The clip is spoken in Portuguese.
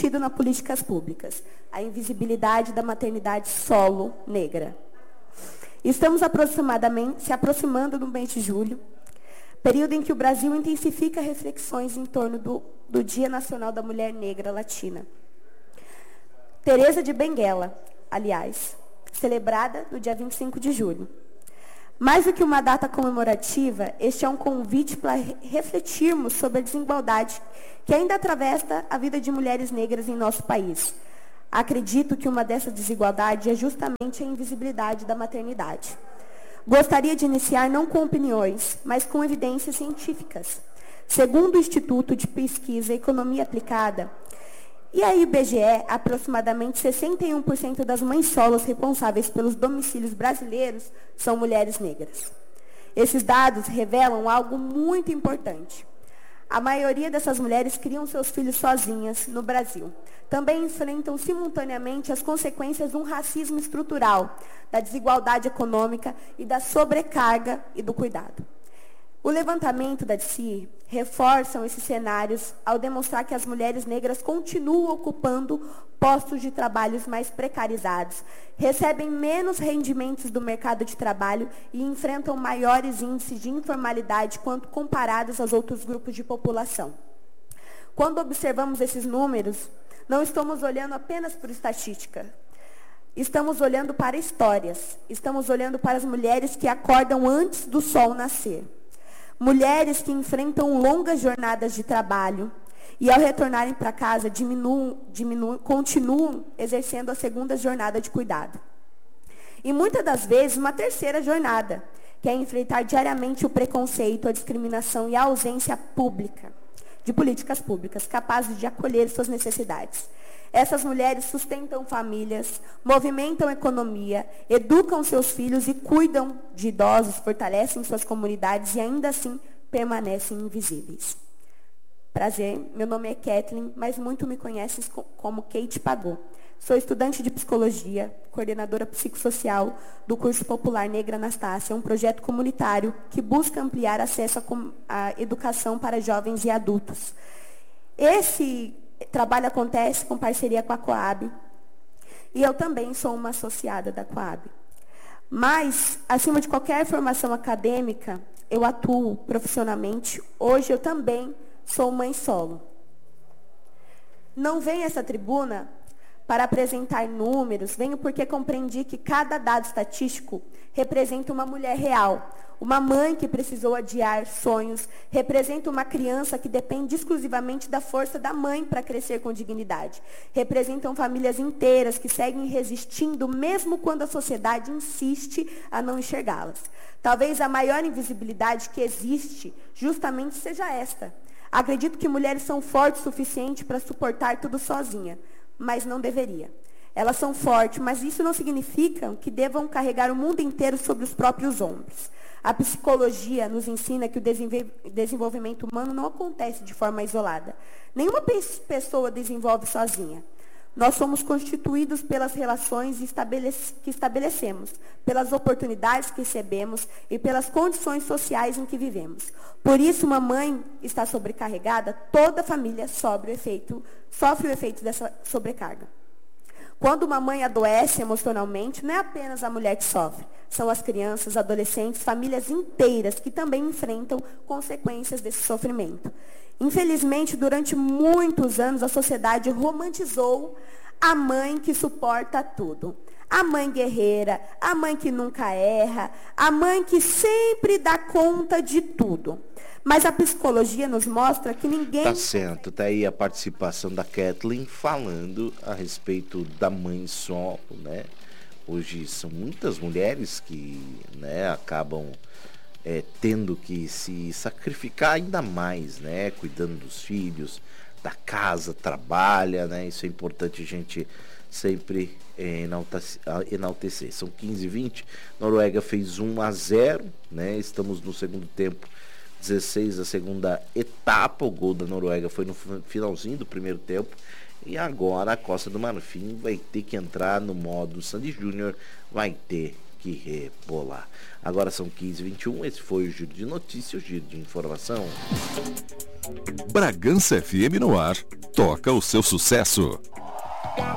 discutido nas políticas públicas, a invisibilidade da maternidade solo negra. Estamos se aproximando do mês de julho, período em que o Brasil intensifica reflexões em torno do Dia Nacional da Mulher Negra Latina. Teresa de Benguela, aliás, celebrada no dia 25 de julho. Mais do que uma data comemorativa, este é um convite para refletirmos sobre a desigualdade que ainda atravessa a vida de mulheres negras em nosso país. Acredito que uma dessas desigualdades é justamente a invisibilidade da maternidade. Gostaria de iniciar não com opiniões, mas com evidências científicas. Segundo o Instituto de Pesquisa e Economia Aplicada, e a IBGE, aproximadamente 61% das mães solos responsáveis pelos domicílios brasileiros são mulheres negras. Esses dados revelam algo muito importante. A maioria dessas mulheres criam seus filhos sozinhas no Brasil. Também enfrentam simultaneamente as consequências de um racismo estrutural, da desigualdade econômica e da sobrecarga e do cuidado. O levantamento da DSI reforçam esses cenários ao demonstrar que as mulheres negras continuam ocupando postos de trabalhos mais precarizados, recebem menos rendimentos do mercado de trabalho e enfrentam maiores índices de informalidade quando comparados aos outros grupos de população. Quando observamos esses números, não estamos olhando apenas por estatística. Estamos olhando para histórias. Estamos olhando para as mulheres que acordam antes do sol nascer. Mulheres que enfrentam longas jornadas de trabalho e, ao retornarem para casa, continuam exercendo a segunda jornada de cuidado. E, muitas das vezes, uma terceira jornada, que é enfrentar diariamente o preconceito, a discriminação e a ausência pública, de políticas públicas capazes de acolher suas necessidades. Essas mulheres sustentam famílias, movimentam a economia, educam seus filhos e cuidam de idosos, fortalecem suas comunidades e ainda assim permanecem invisíveis. Prazer, meu nome é Kathleen, mas muito me conhecem como Kate Pagô. Sou estudante de psicologia, coordenadora psicossocial do curso popular Negra Anastácia, um projeto comunitário que busca ampliar acesso à educação para jovens e adultos. Esse trabalho acontece com parceria com a Coab e eu também sou uma associada da Coab. Mas, acima de qualquer formação acadêmica, eu atuo profissionalmente. Hoje eu também sou mãe solo. Não venho a essa tribuna para apresentar números, venho porque compreendi que cada dado estatístico representa uma mulher real. Uma mãe que precisou adiar sonhos, representa uma criança que depende exclusivamente da força da mãe para crescer com dignidade. Representam famílias inteiras que seguem resistindo, mesmo quando a sociedade insiste a não enxergá-las. Talvez a maior invisibilidade que existe justamente seja esta. Acredito que mulheres são fortes o suficiente para suportar tudo sozinha, mas não deveria. Elas são fortes, mas isso não significa que devam carregar o mundo inteiro sobre os próprios ombros. A psicologia nos ensina que o desenvolvimento humano não acontece de forma isolada. Nenhuma pessoa desenvolve sozinha. Nós somos constituídos pelas relações que estabelecemos, pelas oportunidades que recebemos e pelas condições sociais em que vivemos. Por isso, uma mãe está sobrecarregada, toda a família sofre o efeito dessa sobrecarga. Quando uma mãe adoece emocionalmente, não é apenas a mulher que sofre. São as crianças, adolescentes, famílias inteiras que também enfrentam consequências desse sofrimento. Infelizmente, durante muitos anos, a sociedade romantizou a mãe que suporta tudo. A mãe guerreira, a mãe que nunca erra, a mãe que sempre dá conta de tudo. Mas a psicologia nos mostra que ninguém... Tá certo, tá aí a participação da Kathleen falando a respeito da mãe solo, né? Hoje são muitas mulheres que, né, acabam tendo que se sacrificar ainda mais, né? Cuidando dos filhos, da casa, trabalha, né? Isso é importante a gente sempre enaltecer. São 15h20, Noruega fez 1-0, né? Estamos no segundo tempo, 16 da segunda etapa. O gol da Noruega foi no finalzinho do primeiro tempo. E agora a Costa do Marfim vai ter que entrar no modo Sandy Júnior, vai ter que rebolar. Agora são 15h21, esse foi o Giro de Notícias, o Giro de Informação. Bragança FM no ar, toca o seu sucesso.